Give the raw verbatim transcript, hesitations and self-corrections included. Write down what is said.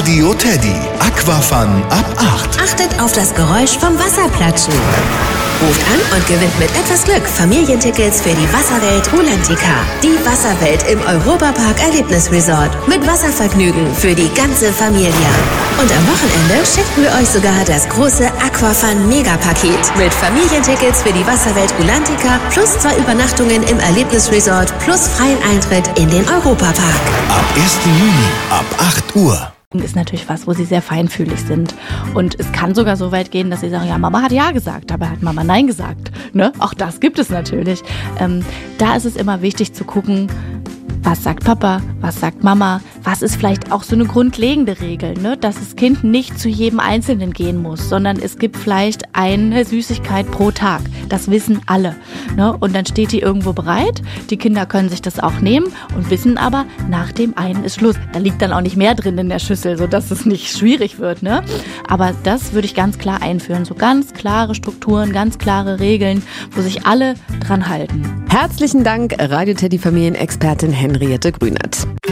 Radio Teddy, Aquafun ab acht. Achtet auf das Geräusch vom Wasserplatschen. Ruft an und gewinnt mit etwas Glück Familientickets für die Wasserwelt Rulantica. Die Wasserwelt im Europapark Erlebnisresort. Mit Wasservergnügen für die ganze Familie. Und am Wochenende schenken wir euch sogar das große Aquafun Megapaket. Mit Familientickets für die Wasserwelt Rulantica plus zwei Übernachtungen im Erlebnisresort plus freien Eintritt in den Europapark. Ab ersten Juni ab acht Uhr. Ist natürlich was, wo sie sehr feinfühlig sind. Und es kann sogar so weit gehen, dass sie sagen, ja, Mama hat ja gesagt, dabei hat Mama nein gesagt. Ne? Auch das gibt es natürlich. Ähm, da ist es immer wichtig zu gucken, was sagt Papa, was sagt Mama, was ist vielleicht auch so eine grundlegende Regel, ne? Dass das Kind nicht zu jedem Einzelnen gehen muss, sondern es gibt vielleicht eine Süßigkeit pro Tag. Das wissen alle. Ne? Und dann steht die irgendwo bereit. Die Kinder können sich das auch nehmen und wissen aber, nach dem einen ist Schluss. Da liegt dann auch nicht mehr drin in der Schüssel, sodass es nicht schwierig wird. Ne? Aber das würde ich ganz klar einführen. So ganz klare Strukturen, ganz klare Regeln, wo sich alle dran halten. Herzlichen Dank, Radio Teddy Familienexpertin Henriette Grünert.